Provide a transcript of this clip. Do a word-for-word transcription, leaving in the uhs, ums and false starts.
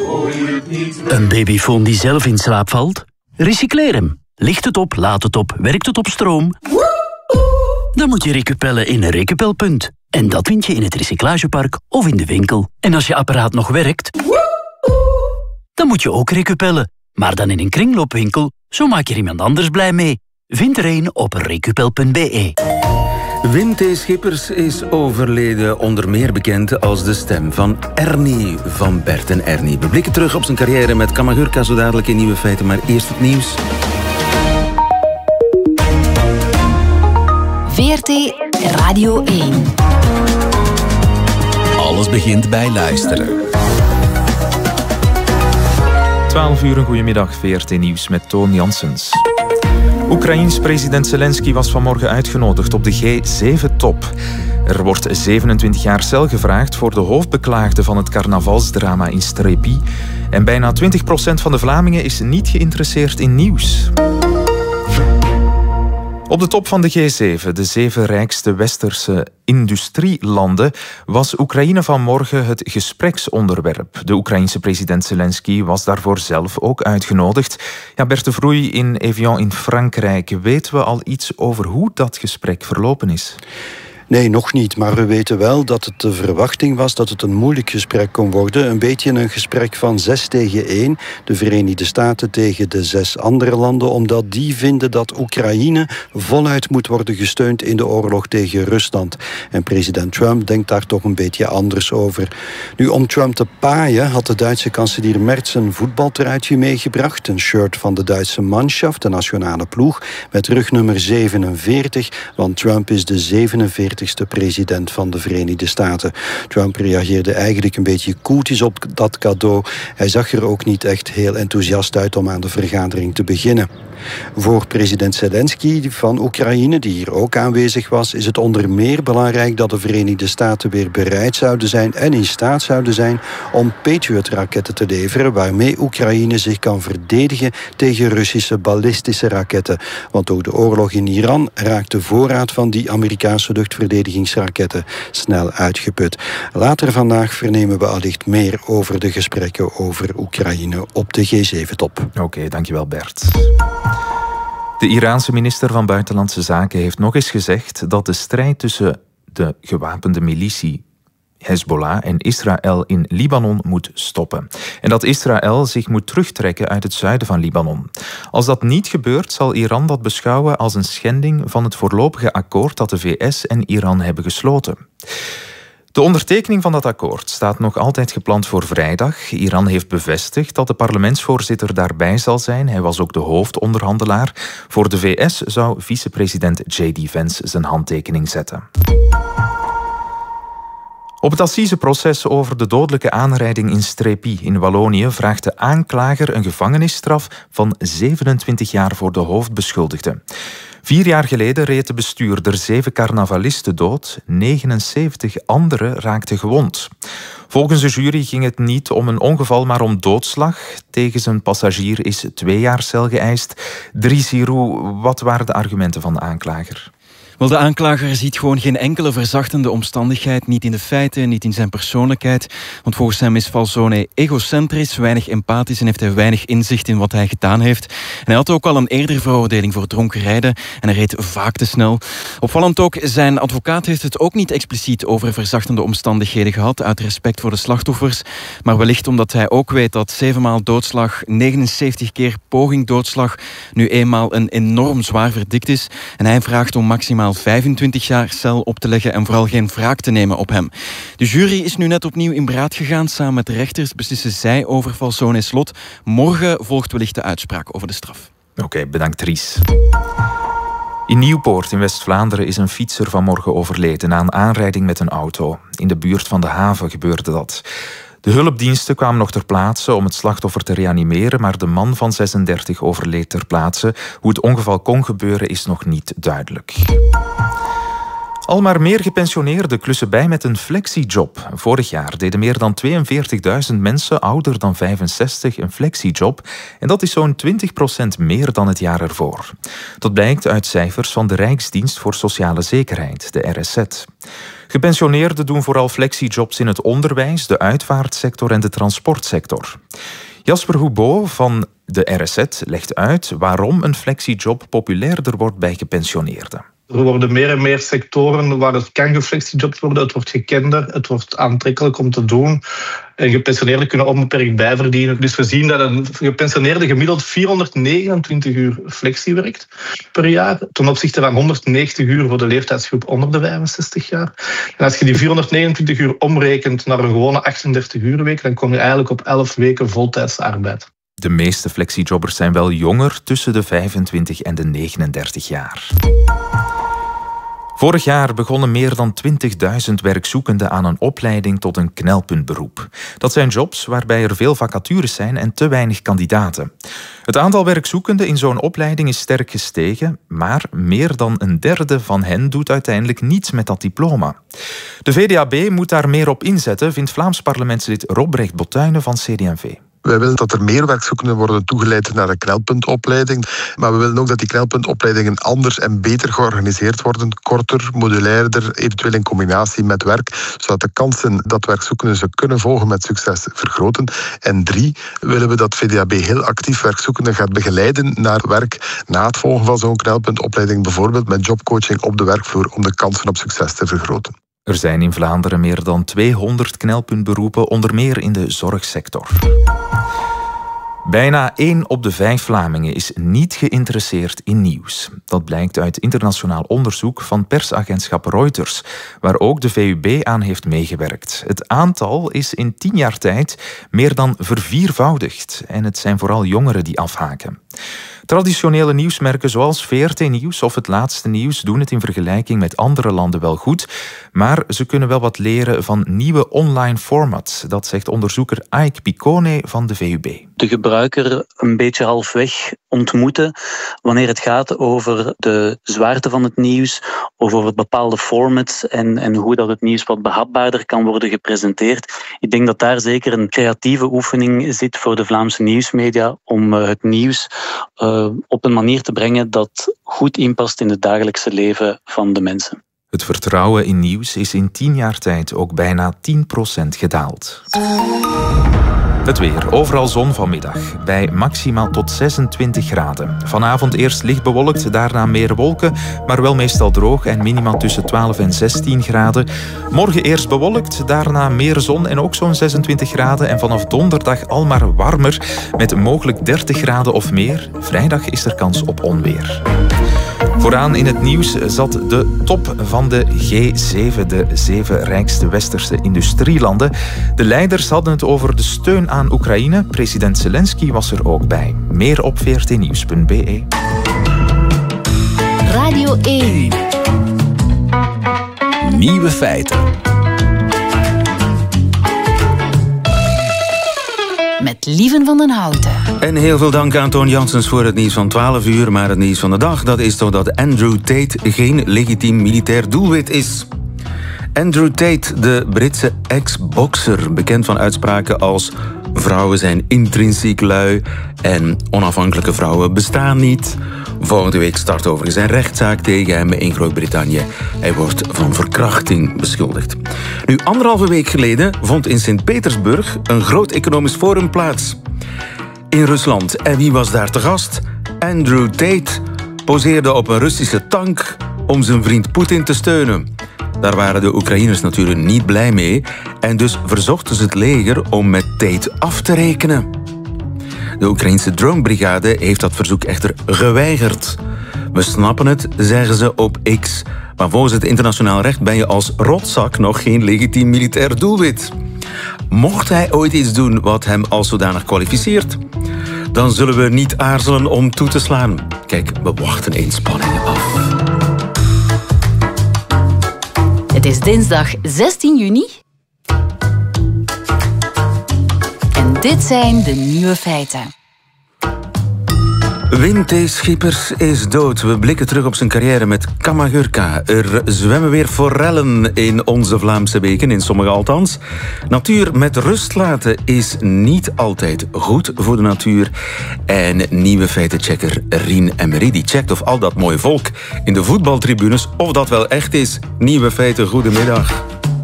Een babyfoon die zelf in slaap valt? Recycleer hem. Licht het op, laat het op, werkt het op stroom? Dan moet je recupellen in een recupelpunt. En dat vind je in het recyclagepark of in de winkel. En als je apparaat nog werkt, dan moet je ook recupellen. Maar dan in een kringloopwinkel, zo maak je er iemand anders blij mee. Vind er een op recupel punt b e. Wim T. Schippers is overleden, onder meer bekend als de stem van Ernie van Bert en Ernie. We blikken terug op zijn carrière met Kamagurka zo dadelijk in Nieuwe Feiten, maar eerst het nieuws. V R T Radio één. Alles begint bij luisteren. twaalf uur, een goedemiddag, V R T Nieuws met Toon Janssens. Oekraïens president Zelensky was vanmorgen uitgenodigd op de G zeven top. Er wordt zevenentwintig jaar cel gevraagd voor de hoofdbeklaagde van het carnavalsdrama in Strepy. En bijna twintig procent van de Vlamingen is niet geïnteresseerd in nieuws. Op de top van de G zeven, de zeven rijkste westerse industrielanden, was Oekraïne vanmorgen het gespreksonderwerp. De Oekraïense president Zelensky was daarvoor zelf ook uitgenodigd. Ja, Bert de Vroei in Evian in Frankrijk. Weten we al iets over hoe dat gesprek verlopen is? Nee, nog niet. Maar we weten wel dat het de verwachting was dat het een moeilijk gesprek kon worden. Een beetje een gesprek van zes tegen één. De Verenigde Staten tegen de zes andere landen. Omdat die vinden dat Oekraïne voluit moet worden gesteund in de oorlog tegen Rusland. En president Trump denkt daar toch een beetje anders over. Nu, om Trump te paaien had de Duitse kanselier Merz een voetbaltruitje meegebracht. Een shirt van de Duitse Mannschaft, de nationale ploeg, met rugnummer zevenenveertig. Want Trump is de zevenenveertigste president van de Verenigde Staten. Trump reageerde eigenlijk een beetje koeltjes op dat cadeau. Hij zag er ook niet echt heel enthousiast uit om aan de vergadering te beginnen. Voor president Zelensky van Oekraïne, die hier ook aanwezig was, is het onder meer belangrijk dat de Verenigde Staten weer bereid zouden zijn en in staat zouden zijn om Patriot-raketten te leveren, waarmee Oekraïne zich kan verdedigen tegen Russische ballistische raketten. Want door de oorlog in Iran raakt de voorraad van die Amerikaanse luchtverdedigingsraketten snel uitgeput. Later vandaag vernemen we allicht meer over de gesprekken over Oekraïne op de G zeven top. Oké, okay, dankjewel Bert. De Iraanse minister van Buitenlandse Zaken heeft nog eens gezegd dat de strijd tussen de gewapende militie Hezbollah en Israël in Libanon moet stoppen. En dat Israël zich moet terugtrekken uit het zuiden van Libanon. Als dat niet gebeurt, zal Iran dat beschouwen als een schending van het voorlopige akkoord dat de V S en Iran hebben gesloten. De ondertekening van dat akkoord staat nog altijd gepland voor vrijdag. Iran heeft bevestigd dat de parlementsvoorzitter daarbij zal zijn. Hij was ook de hoofdonderhandelaar. Voor de V S zou vicepresident J D Vance zijn handtekening zetten. Op het assiseproces over de dodelijke aanrijding in Strepy in Wallonië vraagt de aanklager een gevangenisstraf van zevenentwintig jaar voor de hoofdbeschuldigde. Vier jaar geleden reed de bestuurder zeven carnavalisten dood, negenenzeventig anderen raakten gewond. Volgens de jury ging het niet om een ongeval, maar om doodslag. Tegen zijn passagier is twee jaar cel geëist. Dries Giroux, wat waren de argumenten van de aanklager? Wel, de aanklager ziet gewoon geen enkele verzachtende omstandigheid, niet in de feiten, niet in zijn persoonlijkheid. Want volgens hem is Falzone egocentrisch, weinig empathisch en heeft hij weinig inzicht in wat hij gedaan heeft. En hij had ook al een eerdere veroordeling voor dronken rijden en hij reed vaak te snel. Opvallend ook, zijn advocaat heeft het ook niet expliciet over verzachtende omstandigheden gehad, uit respect voor de slachtoffers. Maar wellicht omdat hij ook weet dat zevenmaal doodslag, negenenzeventig keer poging doodslag, nu eenmaal een enorm zwaar verdikt is. En hij vraagt om maximaal vijfentwintig jaar cel op te leggen en vooral geen wraak te nemen op hem. De jury is nu net opnieuw in beraad gegaan. Samen met de rechters beslissen zij over Falzone's lot. Morgen volgt wellicht de uitspraak over de straf. Oké, okay, bedankt Dries. In Nieuwpoort in West-Vlaanderen is een fietser vanmorgen overleden na een aanrijding met een auto. In de buurt van de haven gebeurde dat. De hulpdiensten kwamen nog ter plaatse om het slachtoffer te reanimeren, maar de man van zesendertig overleed ter plaatse. Hoe het ongeval kon gebeuren is nog niet duidelijk. Al maar meer gepensioneerden klussen bij met een flexiejob. Vorig jaar deden meer dan tweeënveertigduizend mensen ouder dan vijfenzestig een flexiejob. En dat is zo'n twintig procent meer dan het jaar ervoor. Dat blijkt uit cijfers van de Rijksdienst voor Sociale Zekerheid, de R S Z. Gepensioneerden doen vooral flexijobs in het onderwijs, de uitvaartsector en de transportsector. Jasper Houbeau van de R S Z legt uit waarom een flexiejob populairder wordt bij gepensioneerden. Er worden meer en meer sectoren waar het kan geflexijobd worden. Het wordt gekender, het wordt aantrekkelijk om te doen. En gepensioneerden kunnen onbeperkt bijverdienen. Dus we zien dat een gepensioneerde gemiddeld vierhonderdnegenentwintig uur flexie werkt per jaar. Ten opzichte van honderdnegentig uur voor de leeftijdsgroep onder de vijfenzestig jaar. En als je die vierhonderdnegenentwintig uur omrekent naar een gewone achtendertig uur week, dan kom je eigenlijk op elf weken voltijdse arbeid. De meeste flexiejobbers zijn wel jonger, tussen de vijfentwintig en de negenendertig jaar. Vorig jaar begonnen meer dan twintigduizend werkzoekenden aan een opleiding tot een knelpuntberoep. Dat zijn jobs waarbij er veel vacatures zijn en te weinig kandidaten. Het aantal werkzoekenden in zo'n opleiding is sterk gestegen, maar meer dan een derde van hen doet uiteindelijk niets met dat diploma. De V D A B moet daar meer op inzetten, vindt Vlaams parlementslid Robrecht Botuyne van C D en V. Wij willen dat er meer werkzoekenden worden toegeleid naar de knelpuntopleiding. Maar we willen ook dat die knelpuntopleidingen anders en beter georganiseerd worden. Korter, modulairder, eventueel in combinatie met werk. Zodat de kansen dat werkzoekenden ze kunnen volgen met succes vergroten. En drie, willen we dat V D A B heel actief werkzoekenden gaat begeleiden naar werk. Na het volgen van zo'n knelpuntopleiding, bijvoorbeeld met jobcoaching op de werkvloer om de kansen op succes te vergroten. Er zijn in Vlaanderen meer dan tweehonderd knelpuntberoepen, onder meer in de zorgsector. Bijna één op de vijf Vlamingen is niet geïnteresseerd in nieuws. Dat blijkt uit internationaal onderzoek van persagentschap Reuters, waar ook de V U B aan heeft meegewerkt. Het aantal is in tien jaar tijd meer dan verviervoudigd. En het zijn vooral jongeren die afhaken. Traditionele nieuwsmerken zoals V R T Nieuws of Het Laatste Nieuws doen het in vergelijking met andere landen wel goed, maar ze kunnen wel wat leren van nieuwe online formats. Dat zegt onderzoeker Ike Piccone van de V U B. De gebruiker een beetje halfweg ontmoeten wanneer het gaat over de zwaarte van het nieuws of over bepaalde formats en, en hoe dat het nieuws wat behapbaarder kan worden gepresenteerd. Ik denk dat daar zeker een creatieve oefening zit voor de Vlaamse nieuwsmedia om uh, het nieuws uh, op een manier te brengen dat goed inpast in het dagelijkse leven van de mensen. Het vertrouwen in nieuws is in tien jaar tijd ook bijna tien procent gedaald. Het weer. Overal zon vanmiddag. Bij maximaal tot zesentwintig graden. Vanavond eerst licht bewolkt, daarna meer wolken, maar wel meestal droog en minimaal tussen twaalf en zestien graden. Morgen eerst bewolkt, daarna meer zon en ook zo'n zesentwintig graden. En vanaf donderdag al maar warmer, met mogelijk dertig graden of meer. Vrijdag is er kans op onweer. Vooraan in het nieuws zat de top van de G zeven, de zeven rijkste westerse industrielanden. De leiders hadden het over de steun aan Oekraïne. President Zelensky was er ook bij. Meer op v r t nieuws punt b e. Radio één. Nieuwe feiten. Met Lieven van den Houten. En heel veel dank aan Toon Janssens voor het nieuws van twaalf uur. Maar het nieuws van de dag, dat is toch dat Andrew Tate geen legitiem militair doelwit is. Andrew Tate, de Britse ex-bokser, bekend van uitspraken als vrouwen zijn intrinsiek lui en onafhankelijke vrouwen bestaan niet. Volgende week start overigens een rechtszaak tegen hem in Groot-Brittannië. Hij wordt van verkrachting beschuldigd. Nu, anderhalve week geleden vond in Sint-Petersburg een groot economisch forum plaats. In Rusland. En wie was daar te gast? Andrew Tate poseerde op een Russische tank om zijn vriend Poetin te steunen. Daar waren de Oekraïners natuurlijk niet blij mee en dus verzochten ze het leger om met Tate af te rekenen. De Oekraïnse dronebrigade heeft dat verzoek echter geweigerd. We snappen het, zeggen ze op X, maar volgens het internationaal recht ben je als rotzak nog geen legitiem militair doelwit. Mocht hij ooit iets doen wat hem als zodanig kwalificeert, dan zullen we niet aarzelen om toe te slaan. Kijk, we wachten in spanning af. Het is dinsdag zestien juni. En dit zijn de nieuwe feiten. Wim T. Schippers is dood. We blikken terug op zijn carrière met Kamagurka. Er zwemmen weer forellen in onze Vlaamse beken, in sommige althans. Natuur met rust laten is niet altijd goed voor de natuur. En nieuwe feitenchecker Rien Emery die checkt of al dat mooie volk in de voetbaltribunes, of dat wel echt is. Nieuwe feiten, goedemiddag.